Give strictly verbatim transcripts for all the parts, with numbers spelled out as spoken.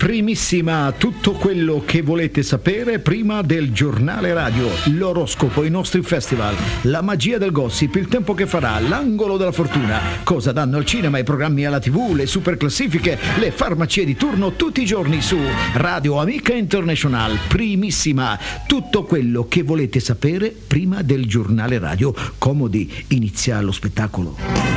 Primissima, tutto quello che volete sapere prima del giornale radio, l'oroscopo, i nostri festival, la magia del gossip, il tempo che farà, l'angolo della fortuna, cosa danno al cinema, i programmi alla tivù, le super classifiche, le farmacie di turno tutti i giorni su Radio Amica International. Primissima, tutto quello che volete sapere prima del giornale radio. Comodi, inizia lo spettacolo.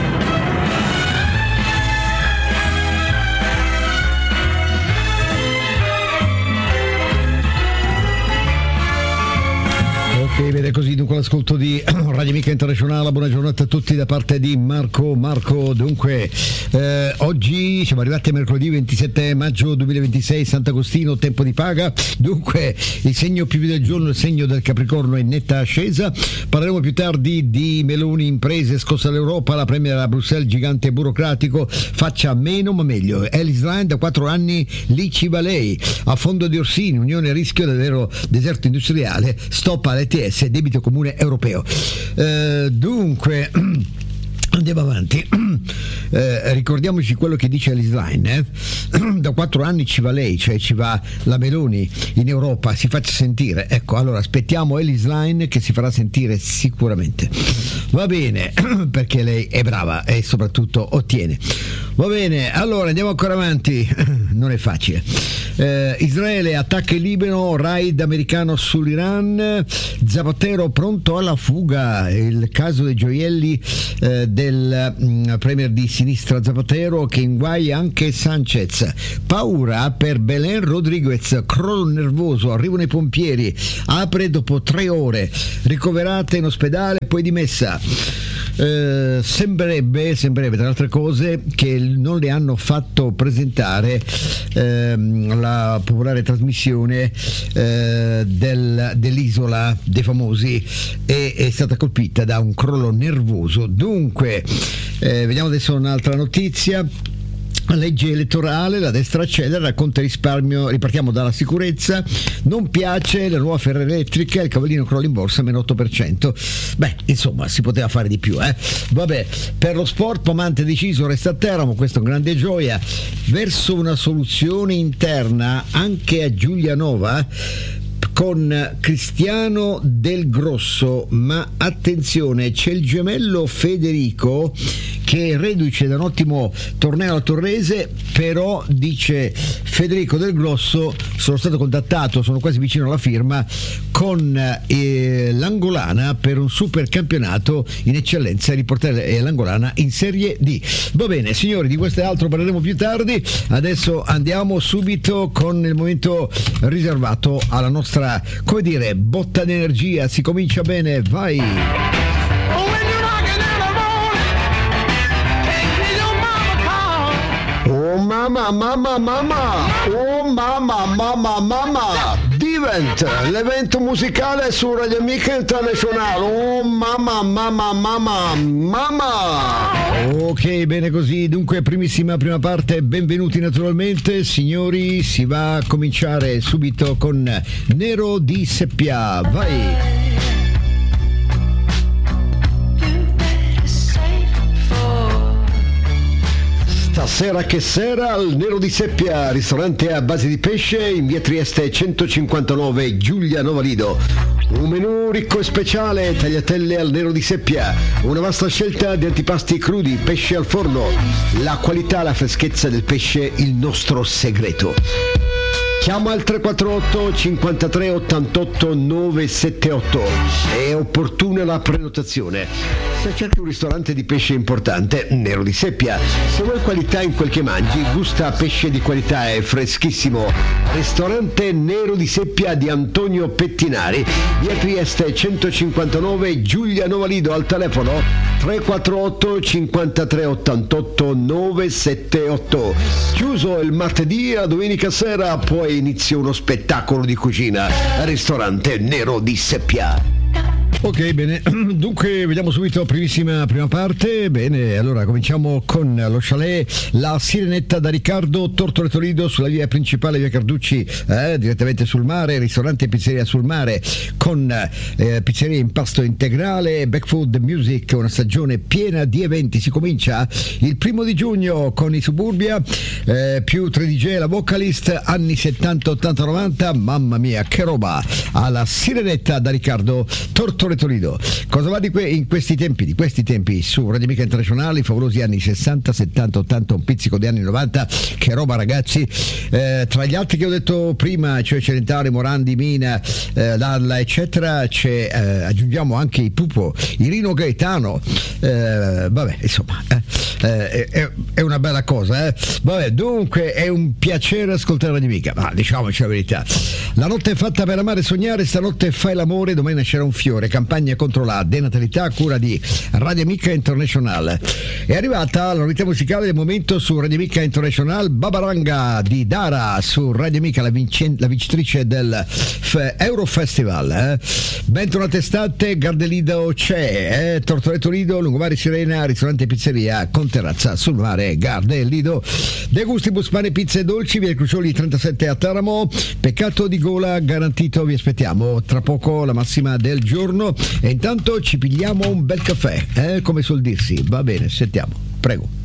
Ok, vede così, dunque l'ascolto di Radio Amica Internazionale. Buona giornata a tutti da parte di Marco Marco. Dunque, eh, oggi siamo arrivati a mercoledì ventisette maggio duemilaventisei, Sant'Agostino, tempo di paga. Dunque, il segno più del giorno, il segno del Capricorno, è in netta ascesa. Parleremo più tardi di Meloni, imprese, scossa all'Europa, la premier a Bruxelles, gigante burocratico, faccia meno ma meglio. Ellis Line, da quattro anni lì ci va lei. A fondo di Orsini, unione a rischio del vero deserto industriale, stop all'E T S, debito comune europeo. Eh, dunque andiamo avanti. Eh, ricordiamoci quello che dice Ellis Line, eh? Da quattro anni ci va lei, cioè ci va la Meloni in Europa, si faccia sentire. Ecco, allora aspettiamo Ellis Line che si farà sentire sicuramente. Va bene, perché lei è brava e soprattutto ottiene. Va bene, allora andiamo ancora avanti. Non è facile. Eh, Israele attacca il Libano, raid americano sull'Iran, Zapatero pronto alla fuga. Il caso dei gioielli eh, del mh, premier di sinistra Zapatero che inguaia anche Sanchez. Paura per Belén Rodriguez, crollo nervoso, arrivano i pompieri, apre dopo tre ore, ricoverata in ospedale poi dimessa. Eh, sembrerebbe, sembrerebbe tra le altre cose che non le hanno fatto presentare ehm, la popolare trasmissione eh, del, dell'Isola dei Famosi, e è stata colpita da un crollo nervoso. Dunque eh, vediamo adesso un'altra notizia. Legge elettorale, la destra accelera, racconta risparmio, ripartiamo dalla sicurezza, non piace la nuova Ferroelettrica, il cavallino crolla in borsa meno otto per cento. Beh, insomma, si poteva fare di più, eh? Vabbè, per lo sport Pomante deciso, resta a Teramo, questa è una grande gioia, verso una soluzione interna anche a Giulianova con Cristiano Del Grosso, ma attenzione, c'è il gemello Federico che è reduce da un ottimo torneo a Torrese, però dice Federico Del Grosso, sono stato contattato, sono quasi vicino alla firma con eh, l'Angolana per un super campionato in eccellenza e riportare l'Angolana in Serie D. Va bene signori, di questo e altro parleremo più tardi. Adesso andiamo subito con il momento riservato alla nostra, come dire, botta d'energia. Si comincia bene, vai! Oh mamma, mamma, mamma! Oh mamma, mamma, mamma! Divent, l'evento musicale su Radio Amica Internazionale. Oh mamma, mamma, mamma, mamma! Ok, bene così. Dunque, primissima prima parte, benvenuti naturalmente. Signori, si va a cominciare subito con Nero di Seppia. Vai! Stasera che sera al Nero di Seppia, ristorante a base di pesce in via Trieste centocinquantanove, Giulianova Lido. Un menù ricco e speciale, tagliatelle al Nero di Seppia, una vasta scelta di antipasti crudi, pesce al forno, la qualità, la freschezza del pesce, il nostro segreto. Chiama al tre quattro otto cinquantatré ottantotto novecentosettantotto, è opportuna la prenotazione. Se cerchi un ristorante di pesce importante, Nero di Seppia. Se vuoi qualità in quel che mangi, gusta pesce di qualità e freschissimo. Ristorante Nero di Seppia di Antonio Pettinari, via Trieste centocinquantanove, Giulianova Lido, al telefono tre quattro otto cinquantatré ottantotto novecentosettantotto. Chiuso il martedì e la domenica sera, poi inizia uno spettacolo di cucina al ristorante Nero di Seppia. Ok, bene, dunque vediamo subito primissima prima parte. Bene, allora cominciamo con lo chalet La Sirenetta da Riccardo Tortoreto Lido sulla via principale, via Carducci, eh, direttamente sul mare, ristorante e pizzeria sul mare con eh, pizzeria impasto integrale, Back Food Music, una stagione piena di eventi. Si comincia il primo di giugno con i Suburbia, eh, più tre D J, la vocalist, anni settanta, ottanta, novanta, mamma mia che roba, alla Sirenetta da Riccardo Tortoreto Lido. Cosa va di que- in questi tempi, di questi tempi su Radio Amica Internazionale, i favolosi anni sessanta, settanta, ottanta, un pizzico di anni novanta, che roba ragazzi, eh, tra gli altri che ho detto prima, cioè Celentano, Morandi, Mina, eh, Dalla eccetera, c'è, eh, aggiungiamo anche i Pupo, Irino Gaetano, eh, vabbè insomma eh, eh, è, è una bella cosa, eh. Vabbè, dunque è un piacere ascoltare Radio Amica, ma diciamoci la verità, la notte è fatta per amare e sognare, stanotte fai l'amore, domani nascerà un fiore, campagna contro la denatalità a cura di Radio Amica International. È arrivata la novità musicale del momento su Radio Amica International, Babaranga di Dara su Radio Amica, la, vincen- la vincitrice del F- Eurofestival, eh. Bentornate estate, Gardelido c'è, eh. Tortoreto Lido, Lungomare Sirena, ristorante e pizzeria con terrazza sul mare, Gardelido. De Gustibus pane, pizze e dolci, via Crucioli trentasette a Teramo, peccato di gola garantito, vi aspettiamo tra poco la massima del giorno. E intanto ci pigliamo un bel caffè, eh, come suol dirsi. Va bene, sentiamo, prego.